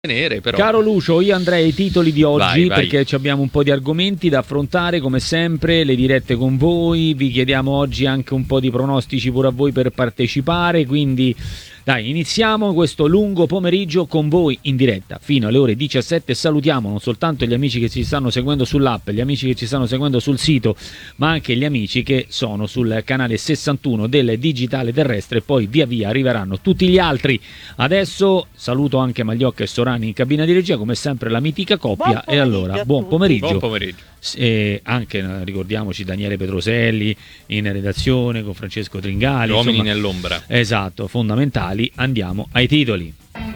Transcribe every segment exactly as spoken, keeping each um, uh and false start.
Nere, però. Caro Lucio, io andrei ai titoli di oggi, vai, vai. perché abbiamo un po' di argomenti da affrontare come sempre, le dirette con voi, vi chiediamo oggi anche un po' di pronostici pure a voi per partecipare, quindi dai, iniziamo questo lungo pomeriggio con voi in diretta fino alle ore diciassette. Salutiamo non soltanto gli amici che ci stanno seguendo sull'app, gli amici che ci stanno seguendo sul sito, ma anche gli amici che sono sul canale sessantuno del digitale terrestre, e poi via via arriveranno tutti gli altri. Adesso saluto anche Magliocca e Sorani in cabina di regia, come sempre la mitica coppia, e allora buon pomeriggio. Buon pomeriggio. E anche ricordiamoci Daniele Petroselli in redazione con Francesco Tringali, uomini insomma, nell'ombra. Esatto, fondamentali. Andiamo ai titoli.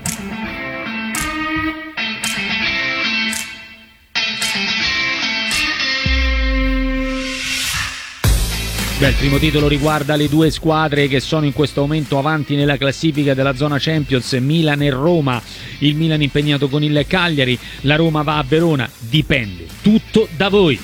Beh, il primo titolo riguarda le due squadre che sono in questo momento avanti nella classifica della zona Champions, Milan e Roma. Il Milan impegnato con il Cagliari, la Roma va a Verona, dipende tutto da voi.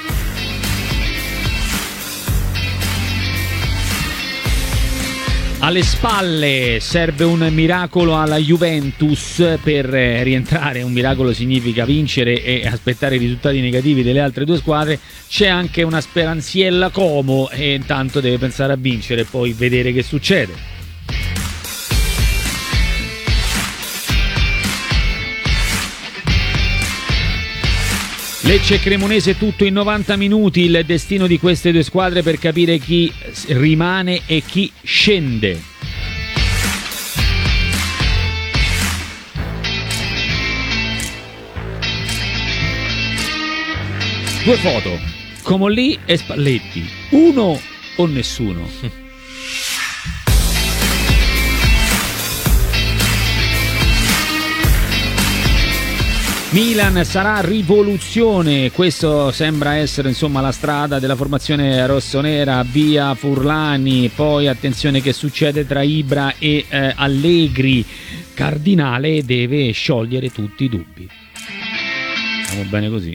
Alle spalle serve un miracolo alla Juventus per rientrare, un miracolo significa vincere e aspettare i risultati negativi delle altre due squadre. C'è anche una speranziella Como e intanto deve pensare a vincere e poi vedere che succede. Lecce e Cremonese tutto in novanta minuti, il destino di queste due squadre per capire chi rimane e chi scende. Due foto, Comolli e Spalletti, uno o nessuno? Milan sarà rivoluzione, questo sembra essere insomma la strada della formazione rossonera, via Furlani, poi attenzione che succede tra Ibra e eh, Allegri. Cardinale deve sciogliere tutti i dubbi. Stiamo bene così.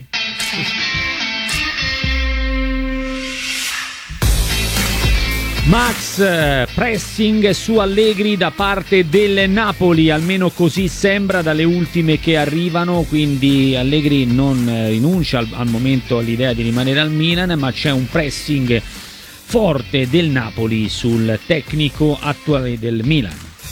Max, pressing su Allegri da parte del Napoli, almeno così sembra dalle ultime che arrivano, quindi Allegri non rinuncia al, al momento all'idea di rimanere al Milan, ma c'è un pressing forte del Napoli sul tecnico attuale del Milan.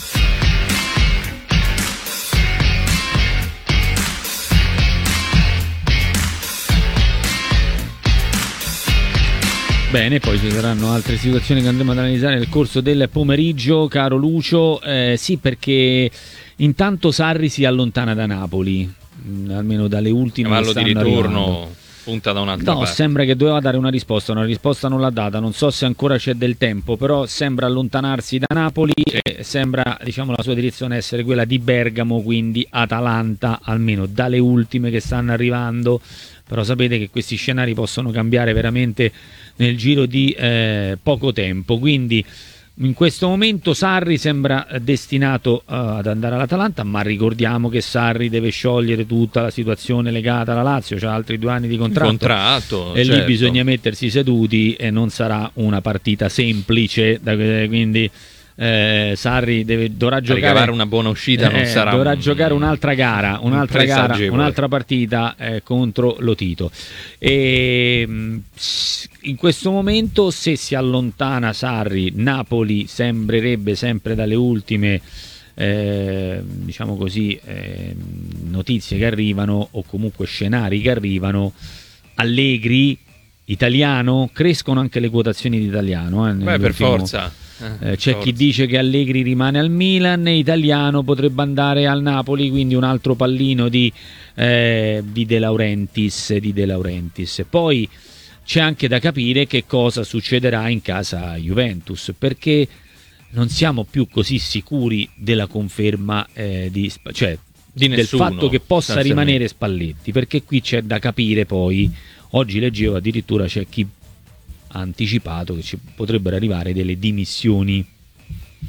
Bene, poi ci saranno altre situazioni che andremo ad analizzare nel corso del pomeriggio, caro Lucio. Eh, sì, perché intanto Sarri si allontana da Napoli, mh, almeno dalle ultime. Cavallo che di stanno ritorno arrivando. Punta da un'altra no, parte. Sembra che doveva dare una risposta, una risposta non l'ha data, non so se ancora c'è del tempo, però sembra allontanarsi da Napoli e sembra, diciamo, la sua direzione essere quella di Bergamo, quindi Atalanta, almeno dalle ultime che stanno arrivando. Però sapete che questi scenari possono cambiare veramente nel giro di eh, poco tempo, quindi in questo momento Sarri sembra destinato uh, ad andare all'Atalanta, ma ricordiamo che Sarri deve sciogliere tutta la situazione legata alla Lazio, c'ha altri due anni di contratto, contratto e certo. Lì bisogna mettersi seduti e non sarà una partita semplice, quindi Eh, Sarri deve, dovrà giocare, ricavare una buona uscita, non eh, sarà dovrà un, giocare un'altra gara, un'altra, un gara, un'altra partita eh, contro Lotito. E in questo momento, se si allontana Sarri, Napoli sembrerebbe sempre dalle ultime eh, diciamo così eh, notizie che arrivano, o comunque scenari che arrivano, Allegri italiano, crescono anche le quotazioni di italiano. Eh, Beh, per forza. Eh, c'è chi dice che Allegri rimane al Milan, italiano potrebbe andare al Napoli, quindi un altro pallino di, eh, di De Laurentiis, di De Laurentiis. Poi c'è anche da capire che cosa succederà in casa Juventus, perché non siamo più così sicuri della conferma eh, di, cioè, di del nessuno, fatto che possa rimanere Spalletti, perché qui c'è da capire. Poi oggi leggevo addirittura c'è chi ha anticipato che ci potrebbero arrivare delle dimissioni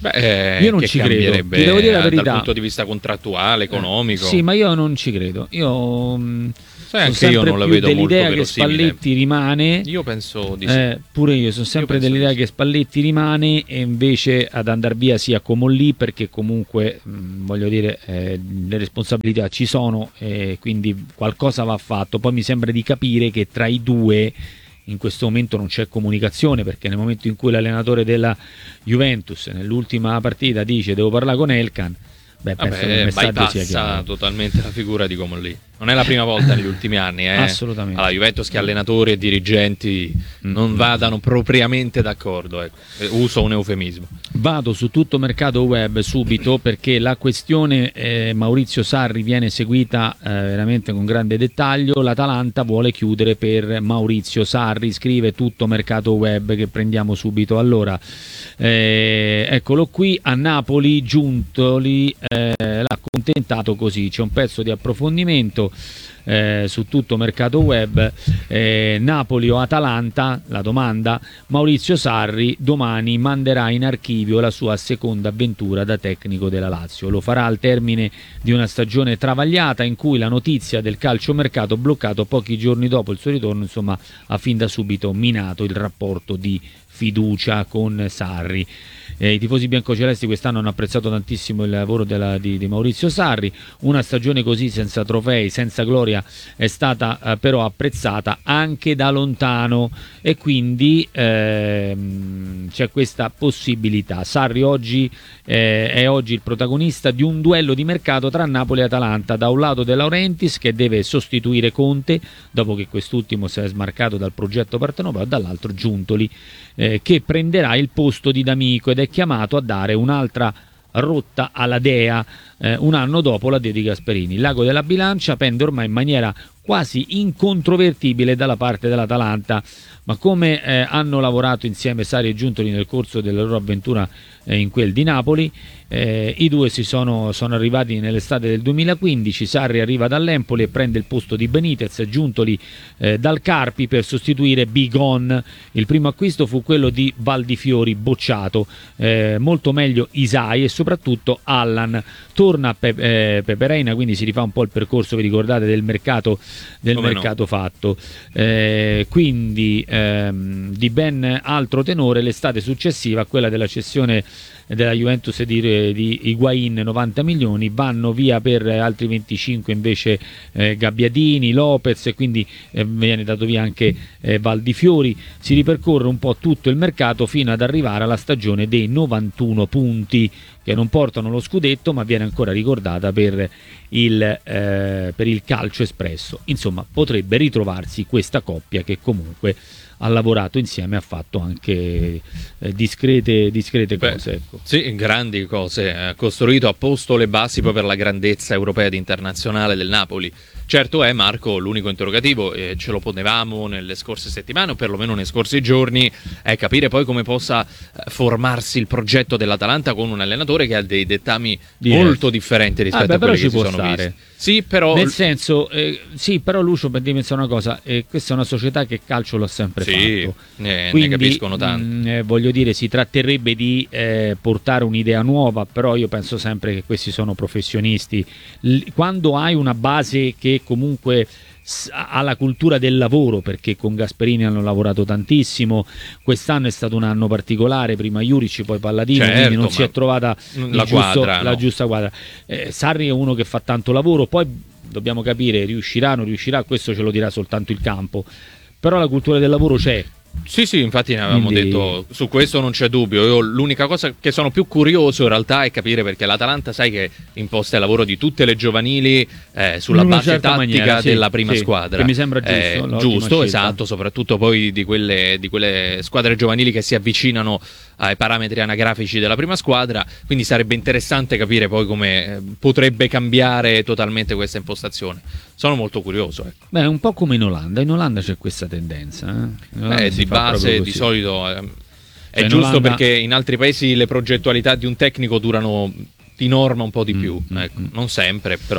Beh, eh, io non che ci credo, cambierebbe ti devo dire la verità. dal punto di vista contrattuale, economico. Eh, sì, ma io non ci credo. Io mh, Sai, sono anche io sempre non la più vedo molto dell'idea che verosimile. Spalletti rimane. Io penso di sì. Eh, pure io sono sempre Io penso dell'idea di sì. che Spalletti rimane e invece ad andare via sia Comolli, perché comunque mh, voglio dire eh, le responsabilità ci sono e quindi qualcosa va fatto. Poi mi sembra di capire che tra i due in questo momento non c'è comunicazione, perché nel momento in cui l'allenatore della Juventus nell'ultima partita dice devo parlare con Elkan, beh, penso che il Vabbè, messaggio sia bypassa chiaro. totalmente la figura di Comolli. Non è la prima volta negli ultimi anni, eh. Assolutamente. Alla Juventus che allenatori e dirigenti Mm. non vadano propriamente d'accordo, ecco. Eh, Uso un eufemismo. Vado su tutto mercato web subito, perché la questione eh, Maurizio Sarri viene seguita eh, veramente con grande dettaglio. L'Atalanta vuole chiudere per Maurizio Sarri, scrive tutto mercato web, che prendiamo subito. Allora, eh, eccolo qui, a Napoli Giuntoli eh, l'ha accontentato così, c'è un pezzo di approfondimento Eh, su tutto mercato web. eh, Napoli o Atalanta, la domanda. Maurizio Sarri domani manderà in archivio la sua seconda avventura da tecnico della Lazio. Lo farà al termine di una stagione travagliata, in cui la notizia del calciomercato bloccato pochi giorni dopo il suo ritorno, insomma, ha fin da subito minato il rapporto di fiducia con Sarri. Eh, I tifosi biancocelesti quest'anno hanno apprezzato tantissimo il lavoro della, di, di Maurizio Sarri. Una stagione così, senza trofei, senza gloria, è stata eh, però apprezzata anche da lontano, e quindi ehm, c'è questa possibilità. Sarri oggi eh, è oggi il protagonista di un duello di mercato tra Napoli e Atalanta. Da un lato De Laurentiis, che deve sostituire Conte dopo che quest'ultimo si è smarcato dal progetto partenopeo, dall'altro Giuntoli eh, che prenderà il posto di D'Amico ed è chiamato a dare un'altra rotta alla Dea eh, un anno dopo la Dea di Gasperini. Il Lago della Bilancia pende ormai in maniera quasi incontrovertibile dalla parte dell'Atalanta, ma come eh, hanno lavorato insieme Sarri e Giuntoli nel corso della loro avventura eh, in quel di Napoli, eh, i due si sono, sono arrivati nell'estate del duemilaquindici. Sarri arriva dall'Empoli e prende il posto di Benitez, Giuntoli eh, dal Carpi per sostituire Bigon. Il primo acquisto fu quello di Valdifiori, bocciato, eh, molto meglio Isai e soprattutto Allan. Torna Pe- eh, Pepe Reina, quindi si rifà un po' il percorso, vi ricordate, del mercato del Come mercato no. fatto. Eh, quindi ehm, di ben altro tenore l'estate successiva a quella della cessione della Juventus di, di Higuain, novanta milioni, vanno via per altri venticinque invece eh, Gabbiadini, Lopez, e quindi eh, viene dato via anche eh, Valdifiori. Si ripercorre un po' tutto il mercato fino ad arrivare alla stagione dei novantuno punti, che non portano lo scudetto, ma viene ancora ricordata per il, eh, per il calcio espresso. Insomma, potrebbe ritrovarsi questa coppia che comunque ha lavorato insieme, ha fatto anche eh, discrete, discrete Beh, cose. Ecco. Sì, grandi cose. Ha costruito, ha posto le basi poi per la grandezza europea ed internazionale del Napoli. Certo è, Marco, l'unico interrogativo, eh, ce lo ponevamo nelle scorse settimane o perlomeno nei scorsi giorni, è capire poi come possa eh, formarsi il progetto dell'Atalanta con un allenatore che ha dei dettami Diversi. molto differenti rispetto Ah, beh, a quelli però che ci si può sono stare. visti. Sì, però Nel senso, eh, sì, però Lucio, per dire una cosa, eh, questa è una società che calcio l'ha sempre sì, fatto. ne, Quindi, ne capiscono tanto. mh, eh, voglio dire, si tratterebbe di eh, portare un'idea nuova, però io penso sempre che questi sono professionisti. L- quando hai una base che comunque s- ha la cultura del lavoro, perché con Gasperini hanno lavorato tantissimo, quest'anno è stato un anno particolare, prima Juric, poi Palladino, Certo, quindi non si ma è trovata la il giusto- quadra, la no. giusta quadra. Eh, Sarri è uno che fa tanto lavoro, poi dobbiamo capire riuscirà o non riuscirà, questo ce lo dirà soltanto il campo, però la cultura del lavoro c'è. Sì, sì, infatti ne avevamo Quindi- detto, su questo non c'è dubbio. Io l'unica cosa che sono più curioso in realtà è capire, perché l'Atalanta sai che imposta il lavoro di tutte le giovanili eh, sulla In una base certa tattica maniera, sì, della prima sì, squadra. che mi sembra giusto, Eh, l'ottima giusto, scelta. esatto, soprattutto poi di quelle, di quelle squadre giovanili che si avvicinano ai parametri anagrafici della prima squadra, quindi sarebbe interessante capire poi come eh, potrebbe cambiare totalmente questa impostazione. Sono molto curioso, ecco. Beh, è un po' come in Olanda, in Olanda c'è questa tendenza. Eh? In Olanda Eh, si di fa base proprio di così. solito eh, è Cioè, in giusto Olanda- perché in altri paesi le progettualità di un tecnico durano di norma un po' di Mm, più, mm, ecco. mm. Non sempre, però.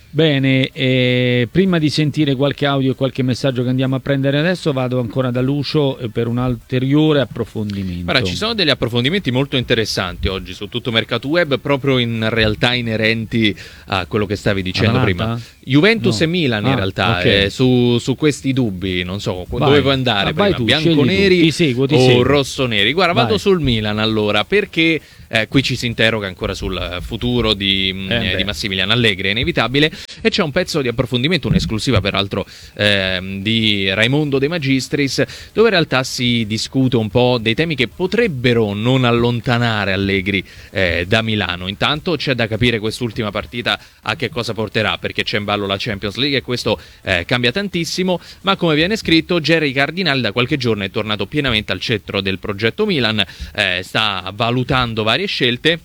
Bene, eh, prima di sentire qualche audio e qualche messaggio che andiamo a prendere adesso, vado ancora da Lucio per un ulteriore approfondimento. Guarda, ci sono degli approfondimenti molto interessanti oggi su tutto Mercato Web, proprio in realtà inerenti a quello che stavi dicendo Atalanta? prima. Juventus No. e Milan in Ah, realtà, ok. eh, su, su questi dubbi, non so Vai. dove vuoi andare Ah, vai prima, tu, scegli bianconeri tu. Ti seguo, ti o seguo. rossoneri. Guarda, Vai. vado sul Milan allora, perché eh, qui ci si interroga ancora sul futuro di, Eh, eh, beh. di Massimiliano Allegri, è inevitabile, e c'è un pezzo di approfondimento, un'esclusiva peraltro ehm, di Raimondo De Magistris, dove in realtà si discute un po' dei temi che potrebbero non allontanare Allegri eh, da Milano. Intanto c'è da capire quest'ultima partita a che cosa porterà, perché c'è in ballo la Champions League e questo eh, cambia tantissimo, ma come viene scritto, Jerry Cardinale da qualche giorno è tornato pienamente al centro del progetto Milan, eh, sta valutando varie scelte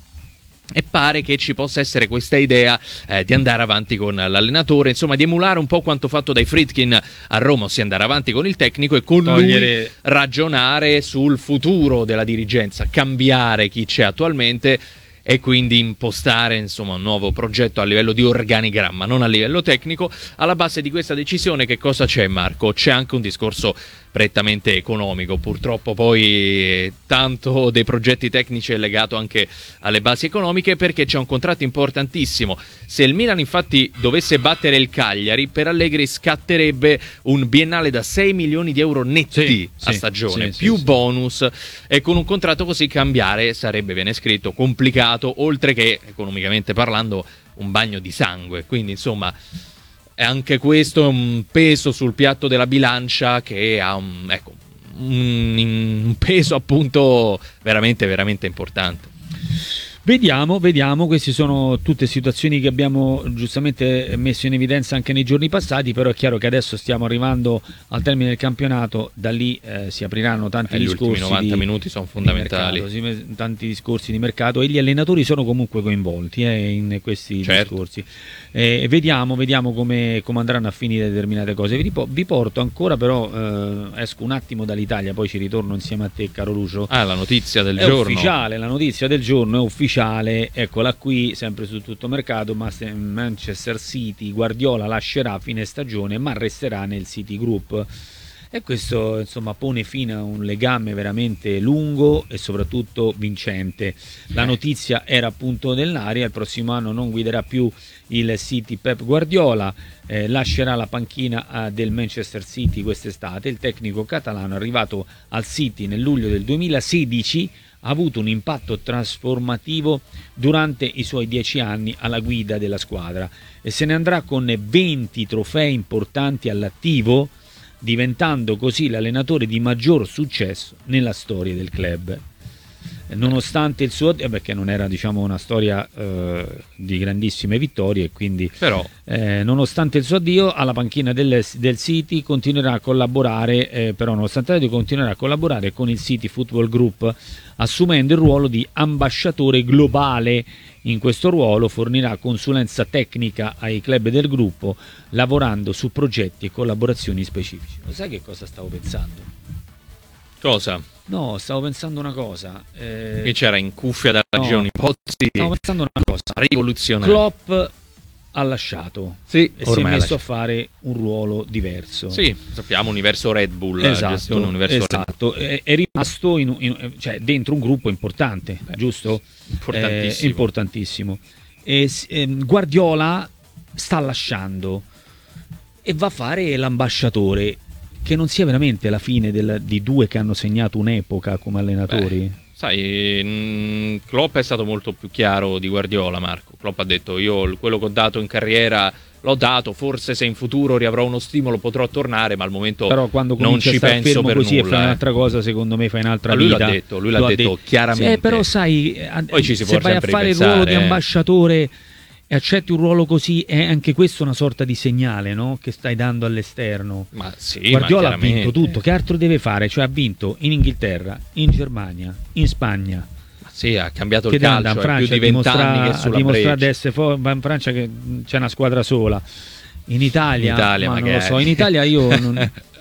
e pare che ci possa essere questa idea eh, di andare avanti con l'allenatore, insomma di emulare un po' quanto fatto dai Friedkin a Roma, ossia andare avanti con il tecnico e con Togliere- lui ragionare sul futuro della dirigenza, cambiare chi c'è attualmente e quindi impostare insomma un nuovo progetto a livello di organigramma, non a livello tecnico. Alla base di questa decisione che cosa c'è, Marco? C'è anche un discorso prettamente economico, purtroppo poi eh, tanto dei progetti tecnici è legato anche alle basi economiche, perché c'è un contratto importantissimo. Se il Milan infatti dovesse battere il Cagliari, per Allegri scatterebbe un biennale da sei milioni di euro netti Sì, a sì, stagione, sì, più sì, bonus, e con un contratto così cambiare sarebbe, viene scritto, complicato, oltre che economicamente parlando un bagno di sangue. Quindi insomma è anche questo un peso sul piatto della bilancia che ha un, ecco, un, un peso appunto veramente veramente importante. Vediamo, vediamo, queste sono tutte situazioni che abbiamo giustamente messo in evidenza anche nei giorni passati, però è chiaro che adesso stiamo arrivando al termine del campionato, da lì eh, si apriranno tanti E gli discorsi ultimi novanta di, minuti sono di fondamentali. mercato, sì, tanti discorsi di mercato, e gli allenatori sono comunque coinvolti eh, in questi Certo. discorsi. Eh, vediamo, vediamo come, come andranno a finire determinate cose. Vi, ripo- vi porto ancora però, eh, esco un attimo dall'Italia, poi ci ritorno insieme a te, caro Lucio. Ah, la notizia del È giorno. ufficiale, la notizia del giorno è ufficiale, eccola qui, sempre su tutto mercato. Ma se Manchester City, Guardiola lascerà a fine stagione ma resterà nel City Group, e questo insomma pone fine a un legame veramente lungo e soprattutto vincente. La notizia era appunto nell'aria: il prossimo anno non guiderà più il City Pep Guardiola, eh, lascerà la panchina eh, del Manchester City quest'estate. Il tecnico catalano, arrivato al City nel luglio del duemilasedici, ha avuto un impatto trasformativo durante i suoi dieci anni alla guida della squadra e se ne andrà con venti trofei importanti all'attivo, diventando così l'allenatore di maggior successo nella storia del club. Nonostante il suo, eh, perché non era diciamo una storia eh, di grandissime vittorie, quindi Però eh, nonostante il suo addio alla panchina del, del City continuerà a collaborare, eh, però nonostante l'addio continuerà a collaborare con il City Football Group, assumendo il ruolo di ambasciatore globale. In questo ruolo fornirà consulenza tecnica ai club del gruppo, lavorando su progetti e collaborazioni specifici. Lo sai che cosa stavo pensando? cosa? No, stavo pensando una cosa. Eh, Che c'era in cuffia dalla no, regia un'ipotesi stavo pensando una cosa. rivoluzionaria. Klopp ha lasciato Sì, e si è ormai messo la- a fare un ruolo diverso. Sì, sappiamo, universo Red Bull, la Esatto, gestione universo Red esatto. È, è rimasto in, in- cioè, dentro un gruppo importante, Beh, giusto? importantissimo. Eh, importantissimo. E, s- ehm, Guardiola sta lasciando e va a fare l'ambasciatore, che non sia veramente la fine del- di due che hanno segnato un'epoca come allenatori. Beh, sai, mh, Klopp è stato molto più chiaro di Guardiola, Marco. Klopp ha detto: io il- quello che ho dato in carriera l'ho dato, forse se in futuro riavrò uno stimolo potrò tornare, ma al momento Però quando non cominci ci a star penso fermo per così e nulla. fai eh. un'altra cosa, secondo me fai un'altra Ma lui l'ha vita. detto, lui l'ha Lo ha detto chiaramente. Sì, però sai, eh, Poi ci si se può vai a sempre fare il ripensare, ruolo di eh. ambasciatore e accetti un ruolo così, è anche questo una sorta di segnale, no? Che stai dando all'esterno. Ma sì, Guardiola ma ha vinto chiaramente. tutto, che altro deve fare? Cioè ha vinto in Inghilterra, in Germania, in Spagna. Ma sì, ha cambiato Che il deve andare calcio, in è più Francia di a vent'anni dimostrare, che a sulla dimostrare di breccia. essere forte. Va in Francia che c'è una squadra sola. In Italia, In Italia ma non lo magari. so. In Italia io non,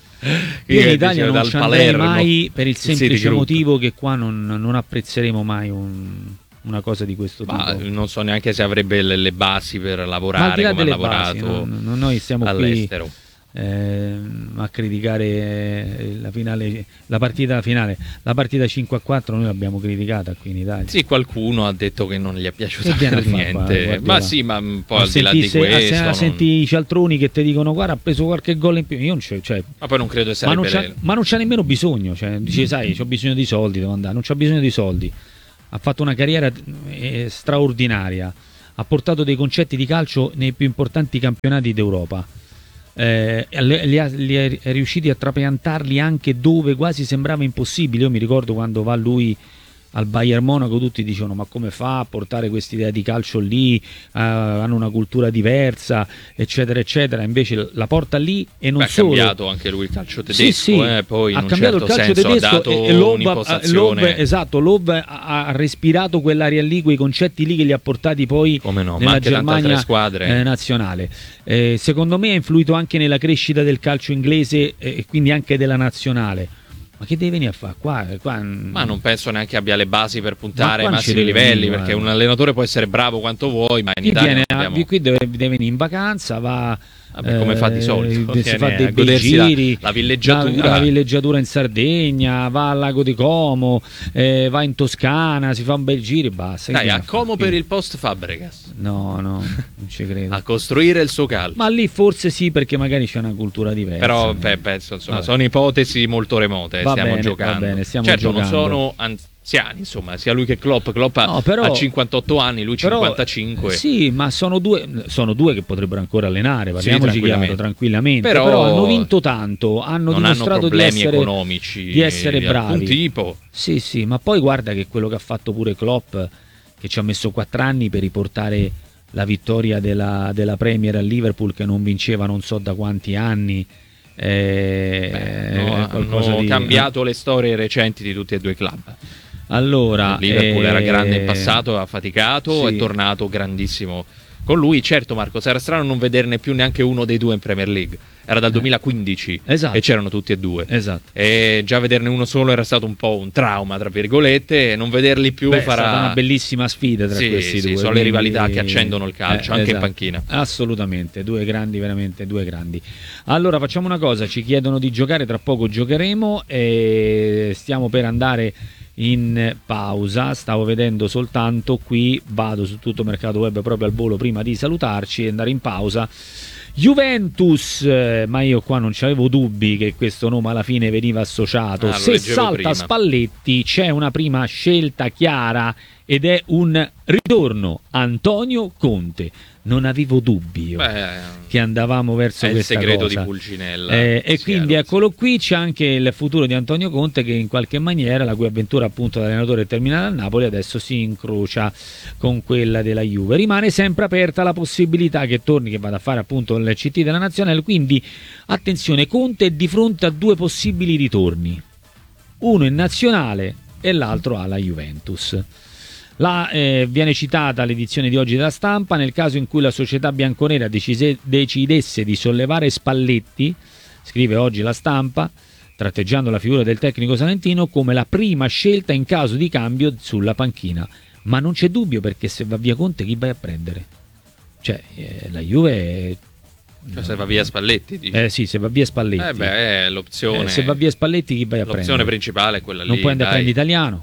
Io io in che Italia dicevo non dal ci andrei Palermo, mai per il il City semplice Group. motivo che qua non, non apprezzeremo mai un, una cosa di questo Ma tipo. non so neanche se avrebbe le, le basi per lavorare come ha lavorato basi, no, noi stiamo all'estero. Qui Eh, a criticare eh, la finale, la partita finale, la partita cinque a quattro noi l'abbiamo criticata qui in Italia. Sì, qualcuno ha detto che non gli è piaciuto per niente. Qua, ma sì, ma poi al di là di se, questo, se non... senti i cialtroni che ti dicono guarda ha preso qualche gol in più, io non c'è, cioè, ma poi non credo sarebbe ma non c'ha, ma non c'ha nemmeno bisogno, cioè, dice sai c'ho bisogno di soldi, devo andare, non c'ha bisogno di soldi, ha fatto una carriera eh, straordinaria, ha portato dei concetti di calcio nei più importanti campionati d'Europa. Eh, li, ha, li è riusciti a trapiantarli anche dove quasi sembrava impossibile. Io mi ricordo quando va lui al Bayern Monaco, tutti dicono ma come fa a portare quest'idea di calcio lì, uh, hanno una cultura diversa eccetera eccetera, invece la porta lì e non Beh, solo ha cambiato anche lui il calcio tedesco, sì, sì, eh, poi ha in un cambiato certo il calcio senso tedesco ha dato e, e Love, un'impostazione Love, esatto, Love ha, ha respirato quell'aria lì, quei concetti lì che li ha portati poi come no, nella ma anche Germania squadre. Eh, nazionale. Eh, secondo me ha influito anche nella crescita del calcio inglese eh, e quindi anche della nazionale. Ma che deve venire a fare qua, qua? Ma non penso neanche abbia le basi per puntare ai massimi deve livelli, venire, perché guarda. un allenatore può essere bravo quanto vuoi, ma in Qui, Italia viene, non abbiamo... qui deve, deve venire in vacanza, va Vabbè, come fa di solito, eh, si fa dei a bei godersi giri, la, la villeggiatura. La, la villeggiatura in Sardegna, va al lago di Como, eh, va in Toscana, si fa un bel giro e basta. Dai, a fa? Como per il post Fabregas. No, no, non ci credo. A costruire il suo calcio. Ma lì forse sì, perché magari c'è una cultura diversa. Però beh, penso, insomma, sono ipotesi molto remote, va stiamo bene, giocando. Va bene, stiamo certo, giocando. non sono anziani, insomma, sia lui che Klopp. Klopp ha, no, però, ha cinquantotto anni, lui però, cinquantacinque. Sì, ma sono due, sono due che potrebbero ancora allenare, parliamoci sì, chiaro, tranquillamente. Però, però hanno vinto tanto, hanno non dimostrato hanno problemi di essere, economici di essere di bravi. alcun tipo. Sì, sì, ma poi guarda che quello che ha fatto pure Klopp, che ci ha messo quattro anni per riportare la vittoria della, della Premier a Liverpool, che non vinceva non so da quanti anni. Eh, Beh, no, hanno di, cambiato eh. le storie recenti di tutti e due i club. Allora, il Liverpool eh, era grande in passato, ha faticato, sì. è tornato grandissimo con lui. Certo, Marco, sarà strano non vederne più neanche uno dei due in Premier League. Era dal duemilaquindici esatto. e c'erano tutti e due. Esatto. E già vederne uno solo era stato un po' un trauma, tra virgolette, e non vederli più Beh, farà... è stata una bellissima sfida tra sì, questi sì, due. sono quindi... le rivalità che accendono il calcio, eh, anche esatto. in panchina. Assolutamente, due grandi, veramente due grandi. Allora facciamo una cosa, ci chiedono di giocare, tra poco giocheremo e stiamo per andare in pausa. Stavo vedendo soltanto qui, vado su tutto Mercato Web proprio al volo prima di salutarci e andare in pausa. Juventus, eh, ma io qua non c'avevo dubbi che questo nome alla fine veniva associato. Ah, se salta prima. Spalletti c'è una prima scelta chiara ed è un ritorno Antonio Conte. Non avevo dubbi io Beh, che andavamo verso è questa il segreto cosa. di Pulcinella. Eh, e Sì, quindi allora, eccolo qui, c'è anche il futuro di Antonio Conte che in qualche maniera, la cui avventura appunto da allenatore è terminata al Napoli, adesso si incrocia con quella della Juve. Rimane sempre aperta la possibilità che torni, che vada a fare appunto il C T della Nazionale, quindi attenzione, Conte è di fronte a due possibili ritorni, uno in Nazionale e l'altro alla Juventus. La, eh, viene citata l'edizione di oggi della Stampa: nel caso in cui la società bianconera decise, decidesse di sollevare Spalletti, scrive oggi la Stampa, tratteggiando la figura del tecnico salentino come la prima scelta in caso di cambio sulla panchina. Ma non c'è dubbio, perché se va via Conte chi vai a prendere? Cioè eh, la Juve è... Cioè, se va via Spalletti, dici? Eh sì, se va via Spalletti. Eh beh, è l'opzione. Eh, se va via Spalletti chi vai a prendere? L'opzione principale è quella lì. Non puoi andare a dai. prendere Italiano.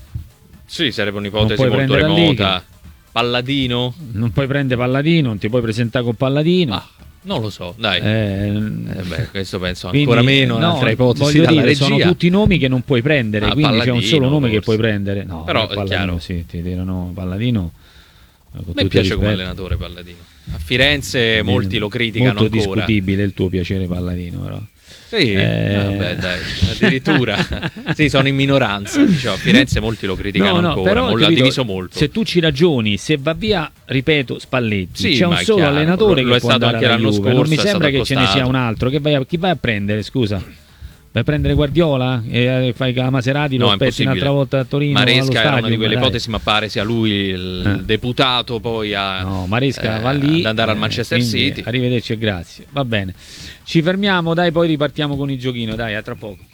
Sì, sarebbe un'ipotesi Non puoi molto prendere remota. Palladino? Non puoi prendere Palladino, non ti puoi presentare con Palladino. Ah, non lo so, dai. Eh, Eh beh, questo penso quindi, ancora meno, no, un'altra ipotesi voglio dalla dire, regia. sono tutti nomi che non puoi prendere, Ah, quindi Palladino, c'è un solo nome forse. che puoi prendere. No, però Palladino, è chiaro. sì, ti dicono Palladino. A me piace come allenatore Palladino. A Firenze molti lo criticano molto ancora. discutibile il tuo piacere Palladino, però. Sì, Eh. vabbè, dai, addirittura. Sì, sono in minoranza, diciamo. A Firenze molti lo criticano No, no, ancora, però, l'ha capito, diviso molto. se tu ci ragioni, se va via, ripeto, Spalletti, Sì, c'è un ma è solo chiaro, allenatore lo che è può stato andare anche alla l'anno Juve. Non scorso, mi è sembra stato che ce ne sia accostato. un altro. Che vai a, chi vai a prendere, scusa? Vai a prendere Guardiola e fai la Maserati, lo No, è aspetti impossibile. un'altra volta a Torino. Maresca allo era stadio, una di quelle dai. ipotesi, ma pare sia lui il Eh. deputato poi a No, Maresca eh, va lì ad andare al eh, Manchester quindi City. Arrivederci e grazie. Va bene. Ci fermiamo, dai, poi ripartiamo con il giochino, dai, a tra poco.